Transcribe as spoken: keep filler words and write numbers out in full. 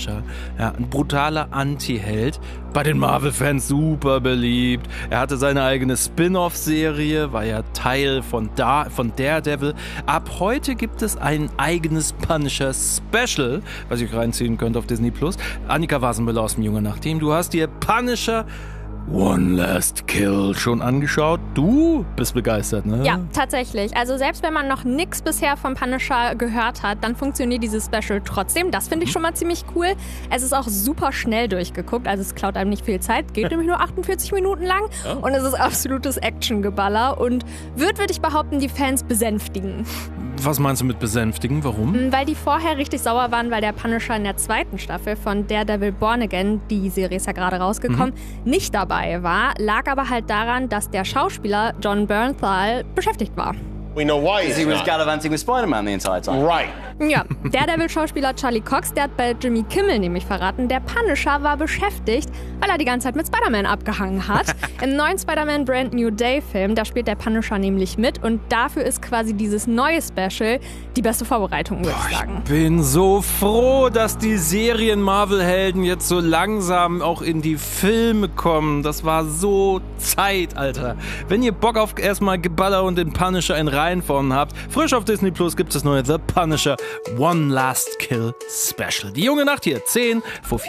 Punisher. Ja, ein brutaler Anti-Held, bei den Marvel-Fans super beliebt. Er hatte seine eigene Spin-off-Serie, war ja Teil von, da- von Daredevil. Ab heute gibt es ein eigenes Punisher-Special, was ihr euch reinziehen könnt auf Disney Plus. Annika Wasenmüller aus dem Junge Nachteam, du hast dir Punisher One Last Kill schon angeschaut? Du bist begeistert, ne? Ja, tatsächlich. Also selbst wenn man noch nichts bisher vom Punisher gehört hat, dann funktioniert dieses Special trotzdem. Das finde ich schon mal ziemlich cool. Es ist auch super schnell durchgeguckt, also es klaut einem nicht viel Zeit. Geht nämlich nur achtundvierzig Minuten lang und es ist absolutes Actiongeballer und wird, würde ich behaupten, die Fans besänftigen. Was meinst du mit besänftigen? Warum? Weil die vorher richtig sauer waren, weil der Punisher in der zweiten Staffel von Daredevil Born Again, die Serie ist ja gerade rausgekommen, mhm. nicht dabei war. Lag aber halt daran, dass der Schauspieler John Bernthal beschäftigt war. We know why he's He was not. gallivanting with Spider-Man the entire time. Right. Ja, Daredevil-Schauspieler Charlie Cox, der hat bei Jimmy Kimmel nämlich verraten, der Punisher war beschäftigt, weil er die ganze Zeit mit Spider-Man abgehangen hat. Im neuen Spider-Man Brand New Day-Film, da spielt der Punisher nämlich mit und dafür ist quasi dieses neue Special die beste Vorbereitung, würde ich sagen. Ich bin so froh, dass die Serien-Marvel-Helden jetzt so langsam auch in die Filme kommen. Das war so Zeit, Alter. Wenn ihr Bock auf erstmal Geballer und den Punisher in Reihenform habt, frisch auf Disney Plus gibt es das neue The Punisher One Last Kill Special. Die junge Nacht hier, zehn vor vier.